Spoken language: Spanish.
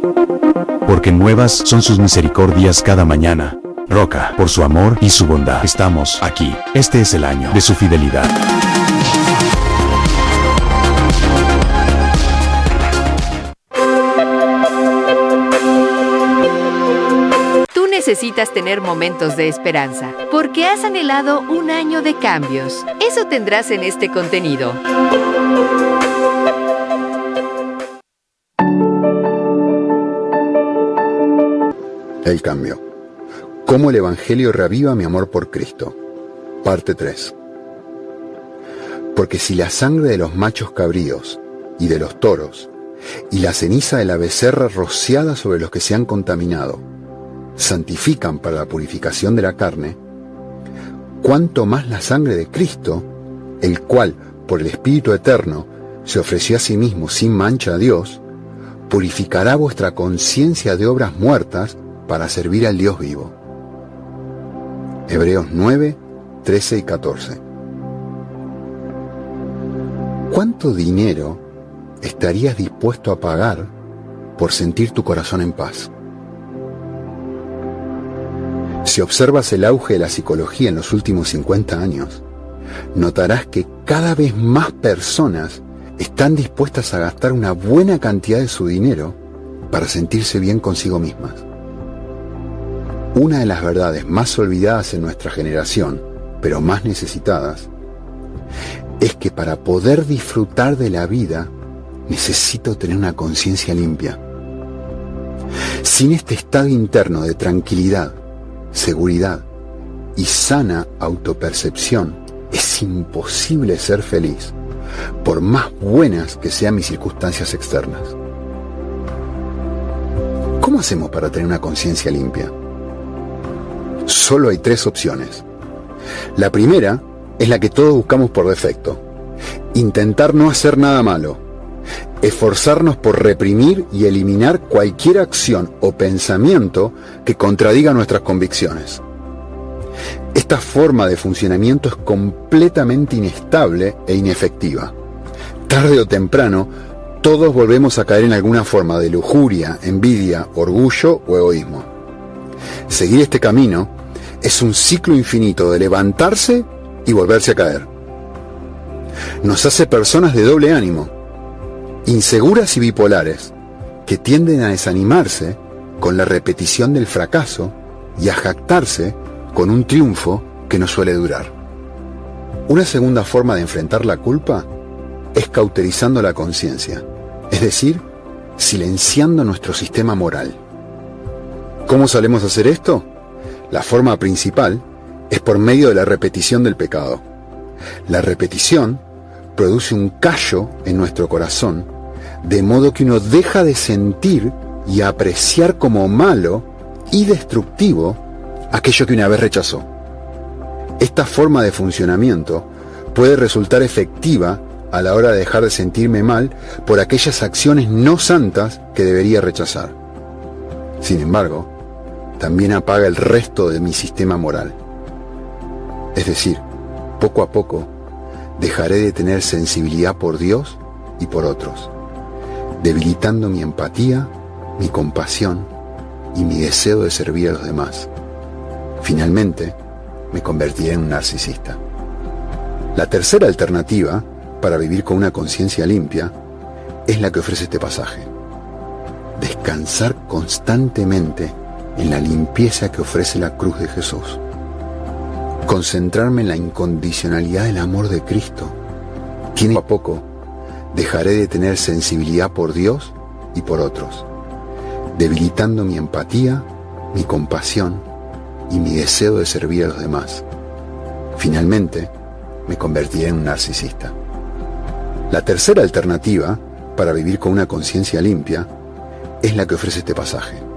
Porque nuevas son sus misericordias cada mañana. Roca, por su amor y su bondad, estamos aquí. Este es el año de su fidelidad. Tú necesitas tener momentos de esperanza, porque has anhelado un año de cambios. Eso tendrás en este contenido. El cambio. Cómo el Evangelio reaviva mi amor por Cristo. Parte 3. Porque si la sangre de los machos cabríos y de los toros y la ceniza de la becerra rociada sobre los que se han contaminado santifican para la purificación de la carne, cuánto más la sangre de Cristo, el cual por el Espíritu Eterno se ofreció a sí mismo sin mancha a Dios, purificará vuestra conciencia de obras muertas para servir al Dios vivo. Hebreos 9, 13 y 14. ¿Cuánto dinero estarías dispuesto a pagar por sentir tu corazón en paz? Si observas el auge de la psicología en los últimos 50 años, notarás que cada vez más personas están dispuestas a gastar una buena cantidad de su dinero para sentirse bien consigo mismas. Una de las verdades más olvidadas en nuestra generación, pero más necesitadas, es que para poder disfrutar de la vida necesito tener una conciencia limpia. Sin este estado interno de tranquilidad, seguridad y sana autopercepción, es imposible ser feliz, por más buenas que sean mis circunstancias externas. ¿Cómo hacemos para tener una conciencia limpia? Solo hay 3 opciones. La primera es la que todos buscamos por defecto: intentar no hacer nada malo, esforzarnos por reprimir y eliminar cualquier acción o pensamiento que contradiga nuestras convicciones. Esta forma de funcionamiento es completamente inestable e inefectiva. Tarde o temprano, todos volvemos a caer en alguna forma de lujuria, envidia, orgullo o egoísmo. Seguir este camino es un ciclo infinito de levantarse y volverse a caer. Nos hace personas de doble ánimo, inseguras y bipolares, que tienden a desanimarse con la repetición del fracaso y a jactarse con un triunfo que no suele durar. Una segunda forma de enfrentar la culpa es cauterizando la conciencia, es decir, silenciando nuestro sistema moral. ¿Cómo solemos hacer esto? La forma principal es por medio de la repetición del pecado. La repetición produce un callo en nuestro corazón, de modo que uno deja de sentir y apreciar como malo y destructivo aquello que una vez rechazó. Esta forma de funcionamiento puede resultar efectiva a la hora de dejar de sentirme mal por aquellas acciones no santas que debería rechazar. Sin embargo, también apaga el resto de mi sistema moral. Es decir, poco a poco dejaré de tener sensibilidad por Dios y por otros, debilitando mi empatía, mi compasión y mi deseo de servir a los demás. Finalmente, me convertiré en un narcisista. La tercera alternativa para vivir con una conciencia limpia es la que ofrece este pasaje: descansar constantemente en la limpieza que ofrece la cruz de Jesús. Concentrarme en la incondicionalidad del amor de Cristo. Poco a poco dejaré de tener sensibilidad por Dios y por otros, debilitando mi empatía, mi compasión y mi deseo de servir a los demás. Finalmente, me convertiré en un narcisista. La tercera alternativa para vivir con una conciencia limpia es la que ofrece este pasaje: